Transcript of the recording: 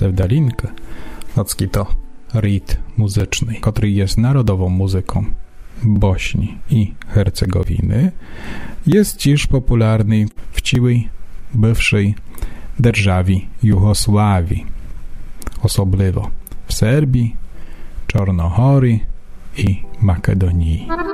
Sevdalinka, taki to rytm muzyczny, który jest narodową muzyką Bośni i Hercegowiny, jest dziś popularny w całej bywszej державі Jugosławii, osobliwo w Serbii, Czarnohorii i Makedonii.